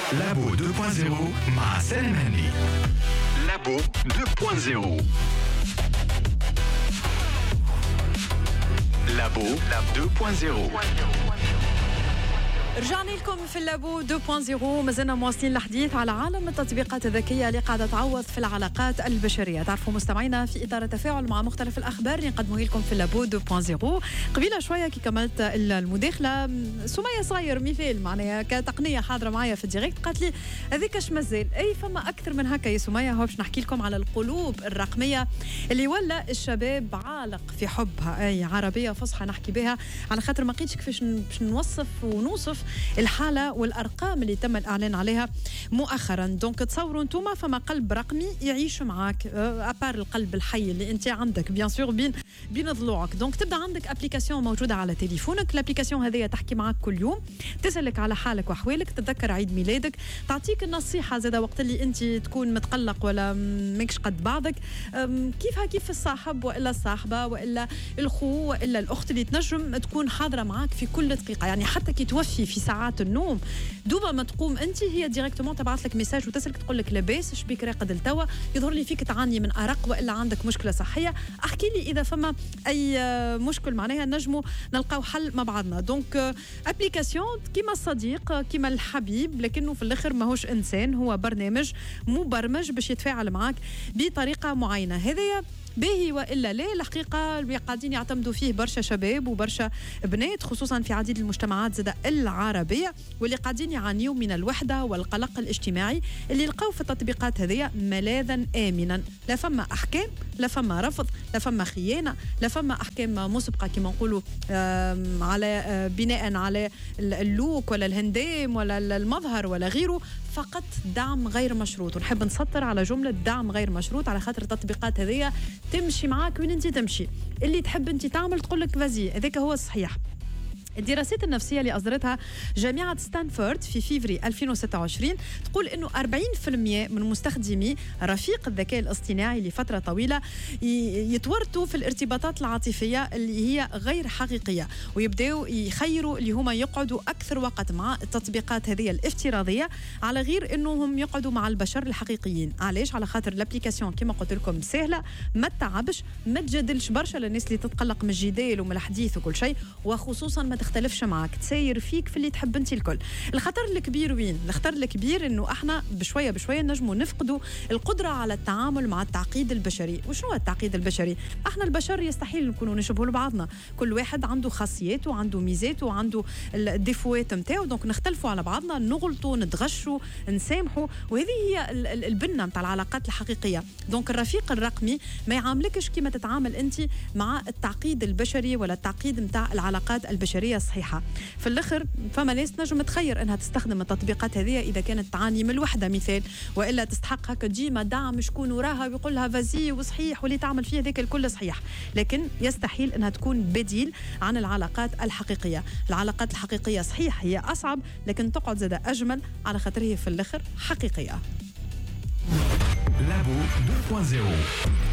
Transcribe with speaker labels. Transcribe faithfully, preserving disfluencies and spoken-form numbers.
Speaker 1: لابو deux point zéro مع سالم هني. لابو deux point zéro. لابو deux point zéro.
Speaker 2: رجعنا لكم في اللابو deux point zéro. مازلنا مواصلين الحديث على عالم التطبيقات الذكية اللي قاعدة تعوض في العلاقات البشرية. تعرفوا مستمعينا في إطار التفاعل مع مختلف الأخبار اللي نقدمه لكم في اللابو deux point zéro. قبيلة شوية كي كملت المداخلة سمية صغير مثال معناها كتقنية حاضرة معايا في الديريكت قالت لي هذيك اش مازال أي فما أكثر من هكا يا سمية. هو باش نحكي لكم على القلوب الرقمية اللي ولا الشباب عالق في حبها. أي عربية فصحى نحكي بها على خاطر ما لقيتش كيفاش باش نوصف ونوصف الحالة والأرقام اللي تم الإعلان عليها مؤخرا. دونك تصوروا انتوما فما قلب رقمي يعيش معك أبار القلب الحي اللي انت عندك بيان سور بين بين ضلوعك. دونك تبدا عندك ابليكاسيون موجودة على تليفونك. الابليكاسيون هذه تحكي معك كل يوم، تسألك على حالك وأحوالك، تتذكر عيد ميلادك، تعطيك النصيحة زادا وقت اللي انت تكون متقلق ولا ماكش قد بعضك، كيفها كيف الصاحب وإلا الصاحبة وإلا الخو وإلا الأخت اللي تنجم تكون حاضرة معك في كل دقيقة. يعني حتى كي توفي في ساعات النوم دوبا ما تقوم انت هي ديريكتومون تبعث لك ميساج وتسالك تقول لك لاباس شبيك راقد التوا، يظهر لي فيك تعاني من ارق والا عندك مشكله صحيه، احكي لي اذا فما اي مشكل معناها نجموا نلقاو حل مع بعضنا. دونك ابليكاسيون كيما الصديق كيما الحبيب، لكنه في الاخر ماهوش انسان، هو برنامج مبرمج باش يتفاعل معك بطريقه معينه. هذه باهي والا لا، الحقيقه اللي قاعدين يعتمدوا فيه برشا شباب وبرشا بنات خصوصا في عديد المجتمعات زاد العربيه، واللي قاعدين يعانيوا من الوحده والقلق الاجتماعي، اللي لقاو في التطبيقات هذه ملاذا امنا. لا فما احكام، لا فما رفض، لا فما خيانه، لا فما احكام مسبقه كما نقولوا على بناء على اللوك ولا الهندام ولا المظهر ولا غيره، فقط دعم غير مشروط. ونحب نسطر على جمله دعم غير مشروط على خاطر التطبيقات هذه تمشي معاك وين انت تمشي، اللي تحب انت تعمل تقول لك فازي، هذاك هو الصحيح. الدراسات النفسية اللي أصدرتها جامعة ستانفورد في فيفري ألفين وستة وعشرين تقول إنه أربعين بالمئة من مستخدمي رفيق الذكاء الاصطناعي لفترة طويلة يتورطوا في الارتباطات العاطفية اللي هي غير حقيقية، ويبدأوا يخيروا اللي هما يقعدوا أكثر وقت مع التطبيقات هذه الافتراضية على غير إنهم يقعدوا مع البشر الحقيقيين. علاش؟ على خاطر الابليكاسيون كما قلت لكم سهلة، ما تتعبش، ما تجادلش برشا للناس اللي تتقلق من الجدال ومن الحديث وكل شيء، وخصوصا ما تختلفش معك، تسير فيك في اللي تحب انت الكل. الخطر الكبير وين؟ الخطر الكبير انه احنا بشويه بشويه نجموا نفقدوا القدره على التعامل مع التعقيد البشري. وشنو هو التعقيد البشري؟ احنا البشر يستحيل نكونوا نشبهوا لبعضنا، كل واحد عنده خاصياته وعنده ميزاته وعنده الديفوات نتاعو، دونك نختلفوا على بعضنا، نغلطوا، نتغشوا، نسامحوا، وهذه هي البنه نتاع العلاقات الحقيقيه. دونك الرفيق الرقمي ما يعاملكش كما تتعامل انت مع التعقيد البشري ولا التعقيد نتاع العلاقات البشريه صحيحة. في الآخر فما ناس نجم تخير أنها تستخدم التطبيقات هذه إذا كانت تعاني من الوحدة مثال، وإلا تستحق هكا ديما دعم شكون وراها ويقول لها فازي وصحيح واللي تعمل فيه ذاك الكل صحيح، لكن يستحيل أنها تكون بديل عن العلاقات الحقيقية. العلاقات الحقيقية صحيح هي أصعب، لكن تقعد زادة أجمل على خاطر هي في الآخر حقيقية.
Speaker 1: لابو deux point zéro.